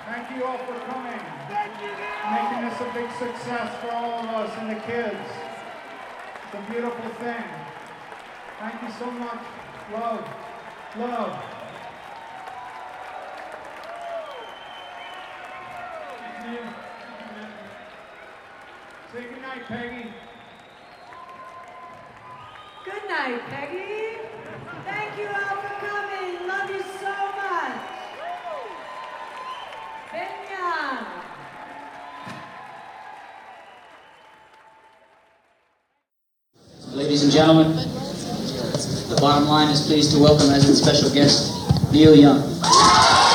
Thank you all for coming. Making this a big success for all of us and the kids. It's a beautiful thing. Thank you so much. Love. Love. Say good night, Peggy. Good night, Peggy. Thank you all for coming. Love you so much. Benya. Ladies and gentlemen, the bottom line is pleased to welcome as its special guest, Neil Young.